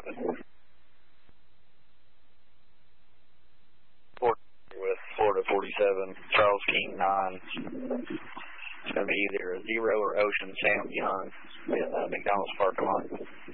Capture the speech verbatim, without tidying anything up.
With Florida forty-seven, Charles King nine. It's going to be either a zero or Ocean Sam Young in uh, McDonald's parking lot.